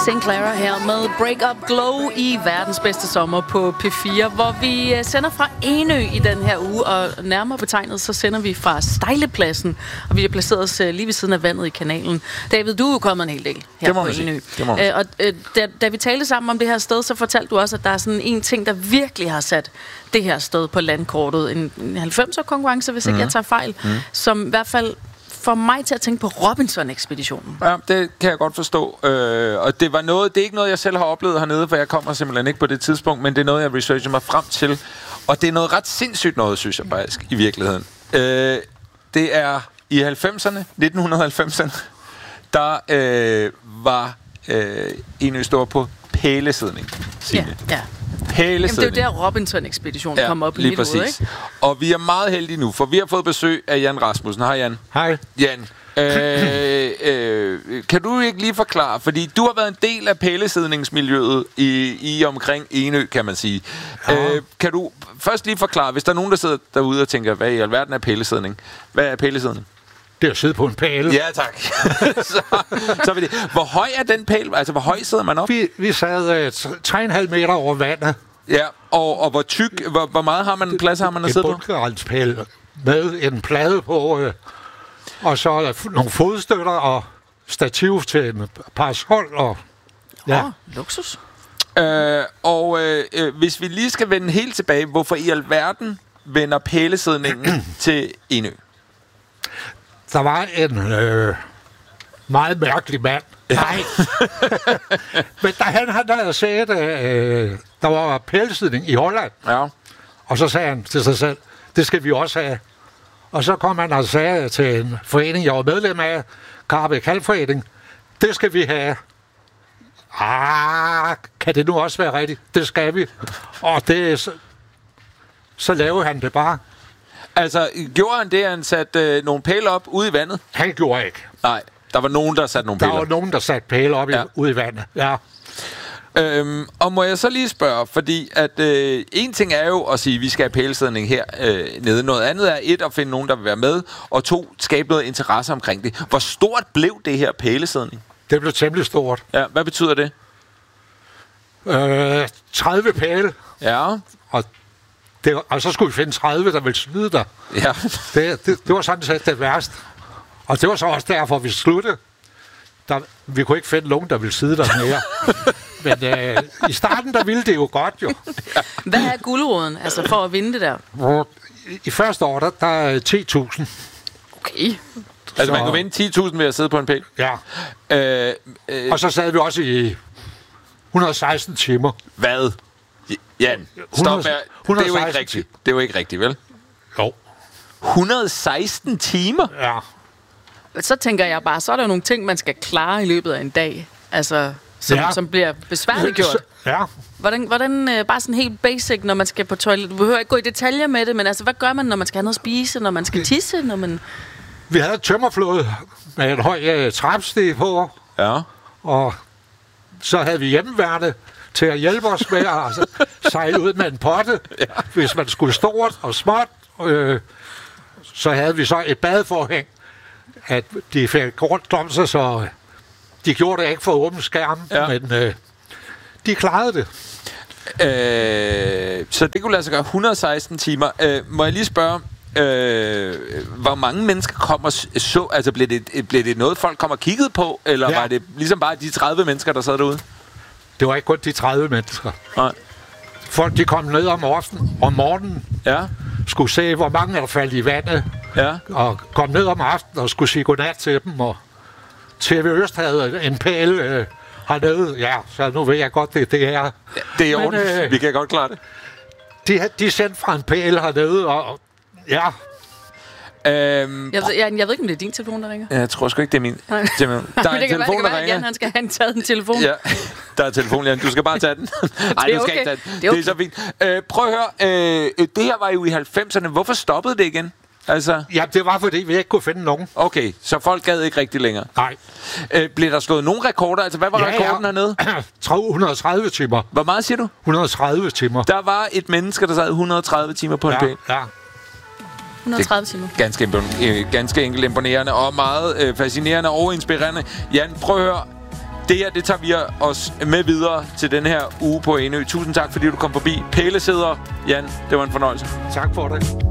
St. Clara her med Break Up Glow i verdens bedste sommer på P4, hvor vi sender fra Enø i den her uge, og nærmere betegnet, så sender vi fra Stejlepladsen, og vi har placeret os lige ved siden af vandet i kanalen. David, du er jo kommet en hel del her på Enø. Og da vi talte sammen om det her sted, så fortalte du også, at der er sådan en ting, der virkelig har sat det her sted på landkortet. En 90'er-konkurrence, hvis ikke jeg tager fejl, som i hvert fald får mig til at tænke på Robinson-ekspeditionen. Ja, det kan jeg godt forstå. Og det er ikke noget, jeg selv har oplevet hernede, for jeg kommer simpelthen ikke på det tidspunkt, men det er noget, jeg researcher mig frem til. Og det er noget ret sindssygt noget, synes jeg faktisk, i virkeligheden. Det er i 1990'erne, der var Enø står på pælesidning. Ja. Jamen, det er jo der Robinson-ekspeditionen kommer op i mit hoved, ikke? Og vi er meget heldige nu, for vi har fået besøg af Jan Rasmussen. Hej, Jan. Hej. Jan, kan du ikke lige forklare, fordi du har været en del af pælesidningsmiljøet i omkring Enø, kan man sige. Ja. Kan du først lige forklare, hvis der er nogen, der sidder derude og tænker, hvad i alverden er pælesidning? Hvad er pælesidning? Det er at sidde på en pæle. Ja, tak. så vil det. Hvor høj er den pæl? Altså, hvor høj sidder man op? Vi sad 3,5 meter over vandet. Ja, og hvor tyk, hvor meget har man plads har man at sidde på? En bundgarantspæl med en plade på, og så nogle fodstøtter og stativ til en parasol. Og luksus. Hvis vi lige skal vende helt tilbage, hvorfor i alverden vender pælesidningen til Enø? Der var en meget mærkelig mand. Nej. Men da han havde set, der var pælesidning i Holland. Ja. Og så sagde han til sig selv, det skal vi også have. Og så kom han og sagde til en forening, jeg var medlem af, Karabæk Halvforening, det skal vi have. Kan det nu også være rigtigt? Det skal vi. Og det, så lavede han det bare. Altså, gjorde han det, at han satte nogle pæle op ude i vandet? Han gjorde ikke. Nej, der var nogen, der satte nogle pæle op. Der var nogen, der satte pæle op ude i vandet, ja. Og må jeg så lige spørge, fordi at en ting er jo at sige, at vi skal have pælesidning her nede. Noget andet er at finde nogen, der vil være med, og 2, skabe noget interesse omkring det. Hvor stort blev det her pælesidning? Det blev temmelig stort. Ja, hvad betyder det? 30 pæle. Ja. Og så skulle vi finde 30, der ville snyde dig. Ja. Det var sådan set det værste. Og det var så også derfor, vi sluttede. Vi kunne ikke finde nogen, der ville sidde der mere. Men i starten, der ville det jo godt, jo. Hvad er guldråden, altså for at vinde det der? I første år, der er 10.000. Okay. Altså, man kunne vinde 10.000 ved at sidde på en pæl? Ja. Og så sad vi også i 116 timer. Hvad? Jan, stop her. Det er jo ikke rigtigt. Det er jo ikke rigtigt, vel? Jo. 116 timer? Ja. Så tænker jeg bare, så er der nogle ting, man skal klare i løbet af en dag. Altså, som bliver besværligt gjort. Ja. Hvordan bare sådan helt basic, når man skal på toilet? Du behøver ikke gå i detaljer med det, men altså, hvad gør man, når man skal have noget at spise, når man skal tisse, når man... Vi havde et tømmerflåde med en høj trappestige på. Ja. Og så havde vi hjemmeværende til at hjælpe os med at sejle ud med en potte, hvis man skulle stort og småt. Så havde vi så et badeforhæng, at de fik rundt om sig, så de gjorde det ikke for åben skærm, men de klarede det. Så det kunne lade sig gøre 116 timer. Må jeg lige spørge, hvor mange mennesker kommer så? Altså blev det noget, folk kom og kiggede på, eller var det ligesom bare de 30 mennesker, der sad derude? Det var ikke kun de 30 mennesker. Nej. Folk, de kom ned om morgenen, skulle se, hvor mange der faldt i vandet, og kom ned om aftenen og skulle sige godnat til dem, og TV Øst havde en pæl hernede, så nu ved jeg godt, det er. Ja, det er i orden, vi kan godt klare det. De sendte fra en pæl hernede, og jeg ved ikke, om det er din telefon, der ringer. Jeg tror sgu ikke, det er min. Der er en telefon, der ringer. Jan, han skal have taget en telefon. Ja, der er telefon, Jan. Du skal bare tage den. Nej, du skal ikke tage den. Det er så fint. Prøv at høre. Det her var jo i 90'erne. Hvorfor stoppede det igen? Altså... Ja, det var, fordi vi ikke kunne finde nogen. Okay, så folk gad ikke rigtig længere? Nej. Blev der slået nogle rekorder? Altså, hvad var rekorden hernede? 130 timer. Hvor meget siger du? 130 timer. Der var et menneske, der sad 130 timer på en pæl. Ja. 130 timer. Ganske enkelt imponerende og meget fascinerende og inspirerende. Jan, prøv at høre. Det her, det tager vi os med videre til den her uge på Ænø. Tusind tak, fordi du kom forbi. Pæle sidder. Jan, det var en fornøjelse. Tak for det.